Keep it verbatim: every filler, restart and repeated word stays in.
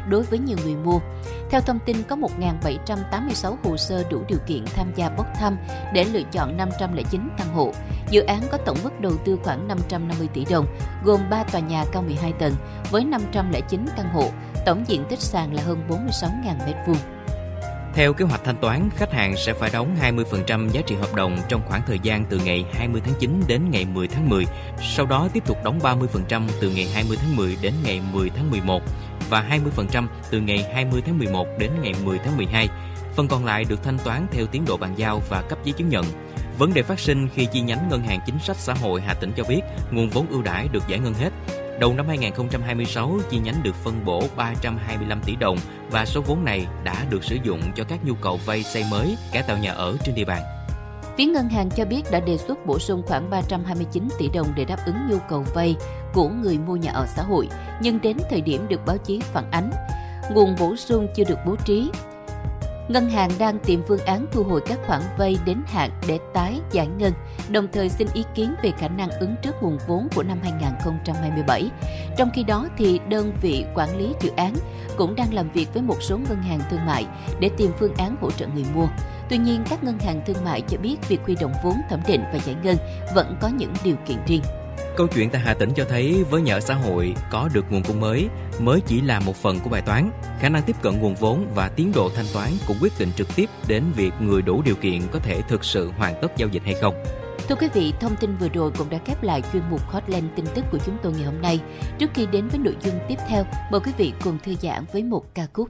đối với nhiều người mua. Theo thông tin, có một nghìn bảy trăm tám mươi sáu hồ sơ đủ điều kiện tham gia bốc thăm để lựa chọn năm trăm lẻ chín căn hộ. Dự án có tổng mức đầu tư khoảng năm trăm năm mươi tỷ đồng, gồm ba tòa nhà cao mười hai tầng với năm trăm lẻ chín căn hộ, tổng diện tích sàn là hơn bốn mươi sáu nghìn mét vuông. Theo kế hoạch thanh toán, khách hàng sẽ phải đóng hai mươi phần trăm giá trị hợp đồng trong khoảng thời gian từ ngày hai mươi tháng chín đến ngày mười tháng mười, sau đó tiếp tục đóng ba mươi phần trăm từ ngày hai mươi tháng mười đến ngày mười tháng mười một và hai mươi phần trăm từ ngày hai mươi tháng mười một đến ngày mười tháng mười hai. Phần còn lại được thanh toán theo tiến độ bàn giao và cấp giấy chứng nhận. Vấn đề phát sinh khi chi nhánh Ngân hàng Chính sách Xã hội Hà Tĩnh cho biết nguồn vốn ưu đãi được giải ngân hết. Đầu năm hai không hai sáu, chi nhánh được phân bổ ba trăm hai mươi lăm tỷ đồng và số vốn này đã được sử dụng cho các nhu cầu vay xây mới, cải tạo nhà ở trên địa bàn. Phía ngân hàng cho biết đã đề xuất bổ sung khoảng ba trăm hai mươi chín tỷ đồng để đáp ứng nhu cầu vay của người mua nhà ở xã hội, nhưng đến thời điểm được báo chí phản ánh, nguồn bổ sung chưa được bố trí. Ngân hàng đang tìm phương án thu hồi các khoản vay đến hạn để tái giải ngân, đồng thời xin ý kiến về khả năng ứng trước nguồn vốn của năm hai không hai bảy. Trong khi đó, thì đơn vị quản lý dự án cũng đang làm việc với một số ngân hàng thương mại để tìm phương án hỗ trợ người mua. Tuy nhiên, các ngân hàng thương mại cho biết việc huy động vốn thẩm định và giải ngân vẫn có những điều kiện riêng. Câu chuyện tại Hà Tĩnh cho thấy với nhà ở xã hội có được nguồn cung mới mới chỉ là một phần của bài toán. Khả năng tiếp cận nguồn vốn và tiến độ thanh toán cũng quyết định trực tiếp đến việc người đủ điều kiện có thể thực sự hoàn tất giao dịch hay không. Thưa quý vị, thông tin vừa rồi cũng đã khép lại chuyên mục Hotline tin tức của chúng tôi ngày hôm nay. Trước khi đến với nội dung tiếp theo, mời quý vị cùng thư giãn với một ca khúc.